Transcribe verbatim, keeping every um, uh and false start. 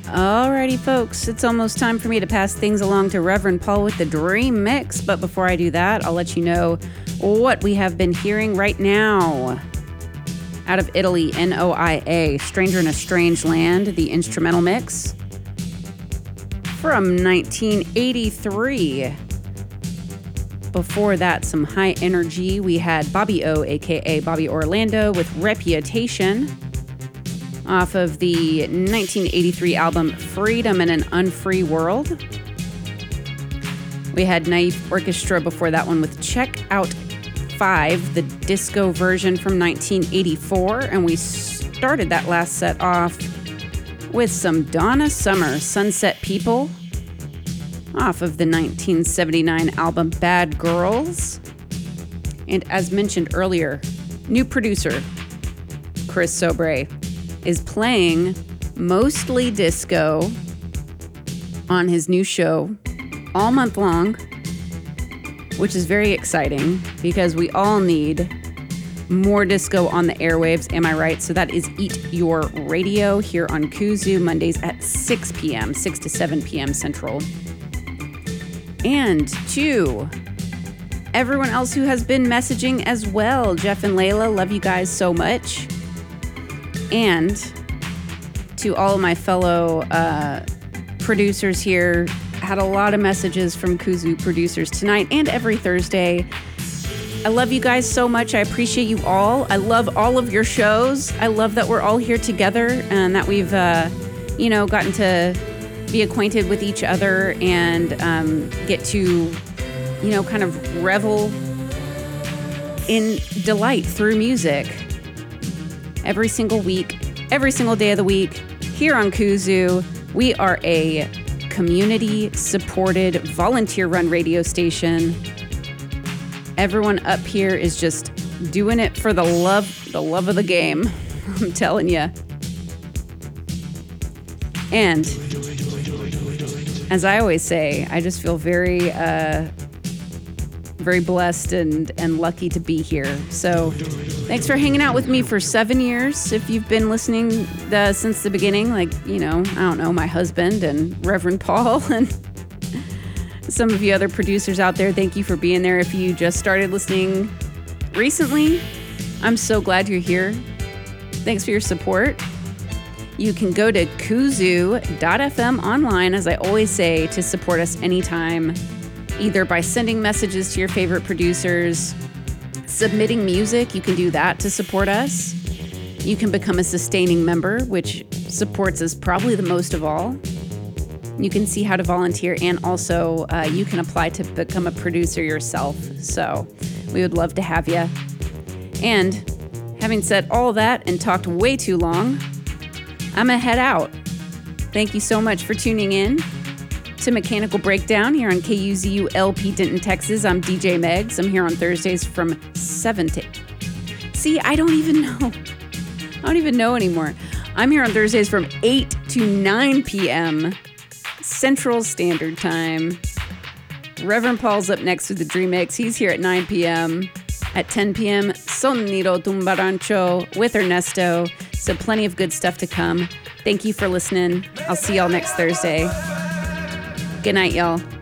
Alrighty, folks, it's almost time for me to pass things along to Reverend Paul with the Dream Mix. But before I do that, I'll let you know what we have been hearing right now. Out of Italy, N O I A, Stranger in a Strange Land, the instrumental mix from nineteen eighty-three. Before that, some high energy. We had Bobby O, aka Bobby Orlando, with Reputation, off of the nineteen eighty-three album Freedom in an Unfree World. We had Naive Orchestra before that one with Check Out five, the disco version from nineteen eighty-four. And we started that last set off with some Donna Summer, Sunset People, off of the nineteen seventy-nine album Bad Girls. And as mentioned earlier, new producer Chris Sobre is playing mostly disco on his new show all month long, which is very exciting because we all need more disco on the airwaves, am I right? So that is Eat Your Radio here on Kuzu, Mondays at six p.m., six to seven p.m. Central. And to everyone else who has been messaging as well, Jeff and Layla, love you guys so much. And to all of my fellow uh, producers here, had a lot of messages from Kuzu producers tonight and every Thursday. I love you guys so much. I appreciate you all. I love all of your shows. I love that we're all here together and that we've, uh, you know, gotten to be acquainted with each other and um, get to, you know, kind of revel in delight through music every single week, every single day of the week here on Kuzu. We are a community-supported, volunteer-run radio station. Everyone up here is just doing it for the love, the love of the game. I'm telling you. And as I always say, I just feel very, uh, very blessed and, and lucky to be here. So thanks for hanging out with me for seven years. If you've been listening the, since the beginning, like, you know, I don't know, my husband and Reverend Paul and some of you other producers out there, thank you for being there. If you just started listening recently, I'm so glad you're here. Thanks for your support. You can go to kuzu dot f m online, as I always say, to support us anytime, either by sending messages to your favorite producers, submitting music. You can do that to support us. You can become a sustaining member, which supports us probably the most of all. You can see how to volunteer, and also uh, you can apply to become a producer yourself. So we would love to have you. And having said all that and talked way too long, I'm gonna head out. Thank you so much for tuning in to Mechanical Breakdown here on K U Z U L P Denton, Texas. I'm D J Megs. I'm here on Thursdays from seven to... See, I don't even know. I don't even know anymore. I'm here on Thursdays from eight to nine p.m. Central Standard Time. Reverend Paul's up next with the Dream Mix. He's here at nine p.m. At ten p.m., Sonido Tumbarancho with Ernesto. So plenty of good stuff to come. Thank you for listening. I'll see y'all next Thursday. Good night, y'all.